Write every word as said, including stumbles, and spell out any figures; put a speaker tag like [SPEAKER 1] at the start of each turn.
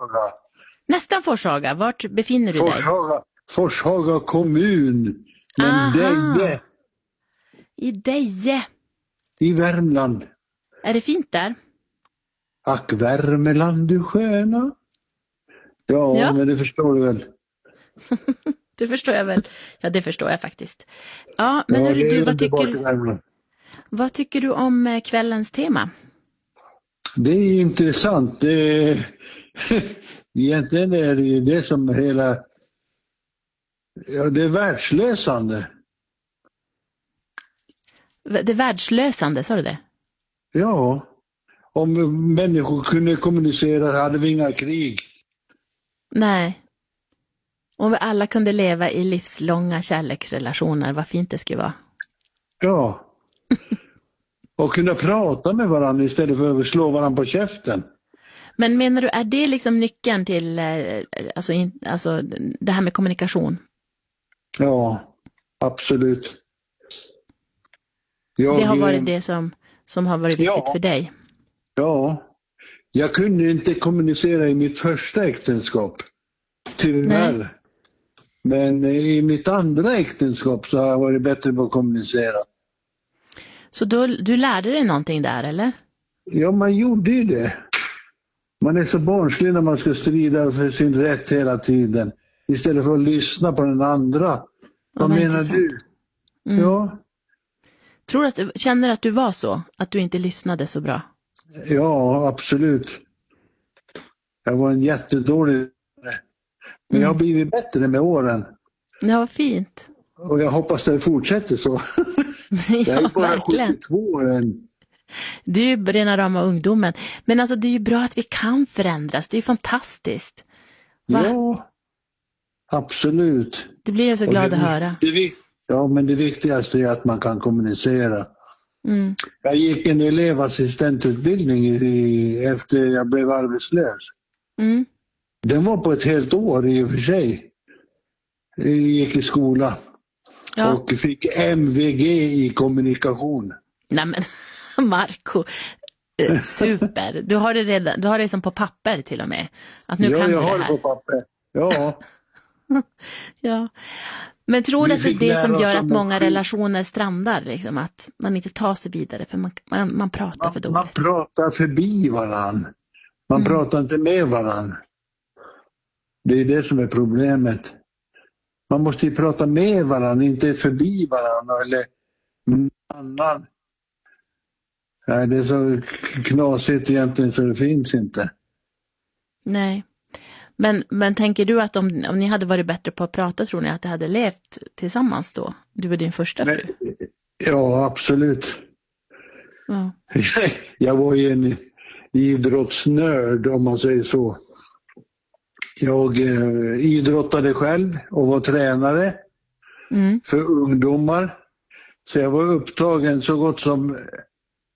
[SPEAKER 1] Forshaga.
[SPEAKER 2] Nästan Forshaga. Vart befinner du
[SPEAKER 1] Forshaga,
[SPEAKER 2] dig?
[SPEAKER 1] Forshaga kommun. Men Deje.
[SPEAKER 2] I Deje.
[SPEAKER 1] I Värmland.
[SPEAKER 2] Är det fint där?
[SPEAKER 1] Ack Värmeland du sköna. Ja, ja, men det förstår du väl.
[SPEAKER 2] Det förstår jag väl. Ja, det förstår jag faktiskt. Ja, men
[SPEAKER 1] ja,
[SPEAKER 2] hörru, du, vad tycker,
[SPEAKER 1] du,
[SPEAKER 2] vad tycker du om kvällens tema?
[SPEAKER 1] Det är intressant. Det är, egentligen är det ju det som hela... Ja, det är världslösande.
[SPEAKER 2] Det världslösande, sa du det?
[SPEAKER 1] Ja. Om människor kunde kommunicera hade vi inga krig.
[SPEAKER 2] Nej. Om vi alla kunde leva i livslånga kärleksrelationer, vad fint det skulle vara. Ja.
[SPEAKER 1] Och kunna prata med varandra istället för att slå varandra på käften.
[SPEAKER 2] Men menar du, är det liksom nyckeln till alltså, in, alltså, det här med kommunikation?
[SPEAKER 1] Ja, absolut. Jag,
[SPEAKER 2] det har varit det som, som har varit viktigt
[SPEAKER 1] ja,
[SPEAKER 2] för dig?
[SPEAKER 1] Ja. Jag kunde inte kommunicera i mitt första äktenskap. Tyvärr. Nej. Men i mitt andra äktenskap så har jag varit bättre på att kommunicera.
[SPEAKER 2] Så då, du lärde dig någonting där, eller?
[SPEAKER 1] Ja, man gjorde ju det. Man är så barnslig när man ska strida för sin rätt hela tiden. Istället för att lyssna på den andra. Ja, vad menar intressant. Du? Mm. Ja.
[SPEAKER 2] Tror du att du känner att du var så? Att du inte lyssnade så bra?
[SPEAKER 1] Ja, absolut. Jag var en jättedålig. Men mm. jag har blivit bättre med åren.
[SPEAKER 2] Ja, vad fint.
[SPEAKER 1] Och jag hoppas det fortsätter så.
[SPEAKER 2] Ja,
[SPEAKER 1] jag är bara
[SPEAKER 2] verkligen.
[SPEAKER 1] sjuttiotvå år än.
[SPEAKER 2] Du är ju rena rama ungdomen. Men alltså det är ju bra att vi kan förändras. Det är ju fantastiskt. Va?
[SPEAKER 1] Ja, absolut.
[SPEAKER 2] Det blir jag så glad
[SPEAKER 1] det,
[SPEAKER 2] att höra.
[SPEAKER 1] Det, ja, men det viktigaste är att man kan kommunicera. Mm. Jag gick en elevassistentutbildning i, efter jag blev arbetslös. Mm. Den var på ett helt år i och för sig. Jag gick i skola. Ja. Och fick M V G i kommunikation.
[SPEAKER 2] Nej men, Marco, super. Du har det redan, du har det som på papper till och med. Att nu
[SPEAKER 1] ja,
[SPEAKER 2] kan
[SPEAKER 1] jag
[SPEAKER 2] du
[SPEAKER 1] har
[SPEAKER 2] det här.
[SPEAKER 1] det på papper. Ja.
[SPEAKER 2] Ja. Men tror du att det är det som gör att många relationer strandar? Liksom, att man inte tar sig vidare för man, man, man pratar
[SPEAKER 1] man,
[SPEAKER 2] för dåligt.
[SPEAKER 1] Man pratar förbi varann. Man mm. pratar inte med varann. Det är det som är problemet. Man måste ju prata med varann, inte förbi varann eller med annan. Nej, det är så knasigt egentligen så det finns inte.
[SPEAKER 2] Nej. Men, men tänker du att om, om ni hade varit bättre på att prata, tror ni att det hade levt tillsammans då? Du och din första fru?
[SPEAKER 1] Men, ja, absolut.
[SPEAKER 2] Ja.
[SPEAKER 1] Jag var ju en idrottsnörd om man säger så. Jag eh, idrottade själv och var tränare mm. för ungdomar. Så jag var upptagen så gott som